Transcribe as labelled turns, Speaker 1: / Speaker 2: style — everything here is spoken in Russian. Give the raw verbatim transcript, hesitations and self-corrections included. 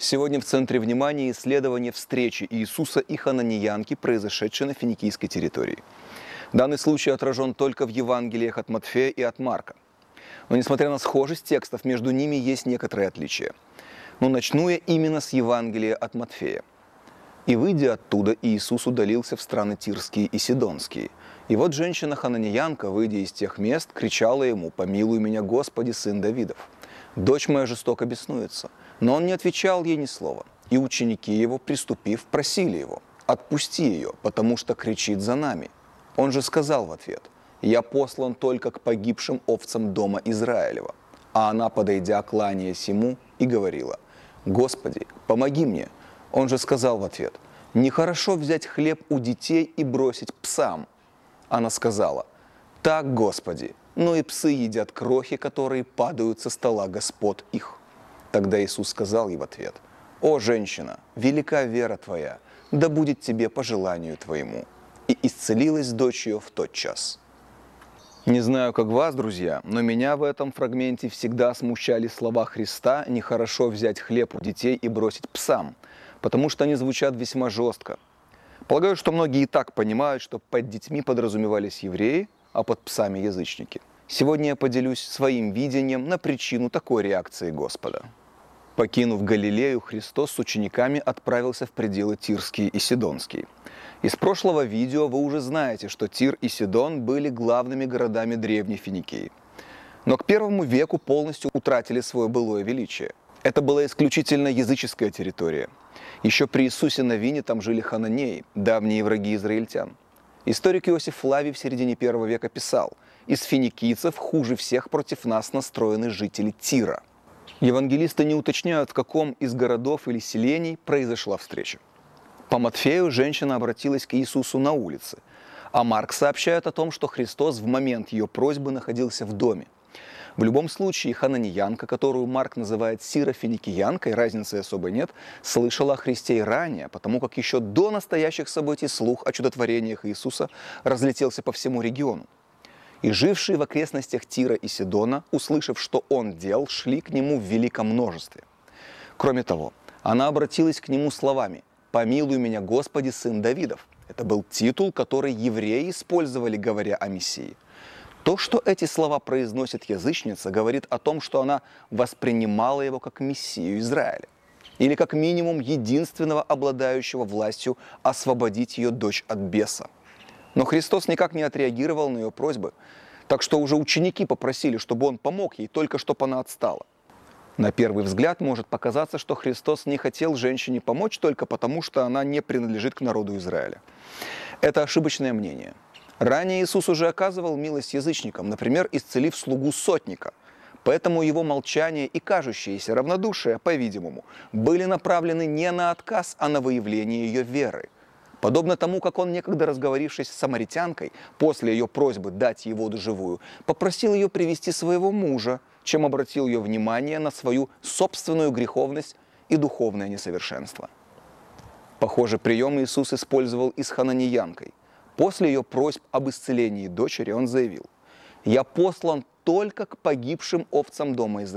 Speaker 1: Сегодня в центре внимания исследование встречи Иисуса и хананеянки, произошедшей на финикийской территории. Данный случай отражен только в Евангелиях от Матфея и от Марка. Но несмотря на схожесть текстов, между ними есть некоторые отличия. Но начну я именно с Евангелия от Матфея. «И, выйдя оттуда, Иисус удалился в страны Тирские и Сидонские. И вот женщина-хананеянка, выйдя из тех мест, кричала ему: „Помилуй меня, Господи, сын Давидов! Дочь моя жестоко беснуется“. Но он не отвечал ей ни слова. И ученики его, приступив, просили его: „Отпусти ее, потому что кричит за нами“. Он же сказал в ответ: „Я послан только к погибшим овцам дома Израилева“. А она, подойдя, кланяясь ему, и говорила: „Господи, помоги мне“. Он же сказал в ответ: „Нехорошо взять хлеб у детей и бросить псам“. Она сказала: „Так, Господи, но и псы едят крохи, которые падают со стола господ их“. Тогда Иисус сказал ей в ответ: „О, женщина, велика вера твоя, да будет тебе по желанию твоему“. И исцелилась дочь ее в тот час». Не знаю, как вас, друзья, но меня в этом фрагменте всегда смущали слова Христа «нехорошо взять хлеб у детей и бросить псам», потому что они звучат весьма жестко. Полагаю, что многие и так понимают, что под детьми подразумевались евреи, а под псами язычники. Сегодня я поделюсь своим видением на причину такой реакции Господа. Покинув Галилею, Христос с учениками отправился в пределы Тирские и Сидонские. Из прошлого видео вы уже знаете, что Тир и Сидон были главными городами древней Финикии. Но к первому веку полностью утратили свое былое величие. Это была исключительно языческая территория. Еще при Иисусе Навине там жили хананеи, давние враги израильтян. Историк Иосиф Флавий в середине первого века писал: «Из финикийцев хуже всех против нас настроены жители Тира». Евангелисты не уточняют, в каком из городов или селений произошла встреча. По Матфею женщина обратилась к Иисусу на улице, а Марк сообщает о том, что Христос в момент ее просьбы находился в доме. В любом случае, хананеянка, которую Марк называет сирофиникиянкой, разницы особой нет, слышала о Христе и ранее, потому как еще до настоящих событий слух о чудотворениях Иисуса разлетелся по всему региону. И жившие в окрестностях Тира и Сидона, услышав, что он делал, шли к нему в великом множестве. Кроме того, она обратилась к нему словами: «Помилуй меня, Господи, сын Давидов». Это был титул, который евреи использовали, говоря о Мессии. То, что эти слова произносит язычница, говорит о том, что она воспринимала его как Мессию Израиля. Или как минимум единственного обладающего властью освободить ее дочь от беса. Но Христос никак не отреагировал на ее просьбы, так что уже ученики попросили, чтобы он помог ей, только чтобы она отстала. На первый взгляд может показаться, что Христос не хотел женщине помочь только потому, что она не принадлежит к народу Израиля. Это ошибочное мнение. Ранее Иисус уже оказывал милость язычникам, например, исцелив слугу сотника. Поэтому его молчание и кажущееся равнодушие, по-видимому, были направлены не на отказ, а на выявление ее веры. Подобно тому, как он, некогда разговорившись с самаритянкой, после ее просьбы дать ей воду живую, попросил ее привести своего мужа, чем обратил ее внимание на свою собственную греховность и духовное несовершенство. Похожий прием Иисус использовал и с хананеянкой. После ее просьб об исцелении дочери он заявил: «Я послан только к погибшим овцам дома Израиля».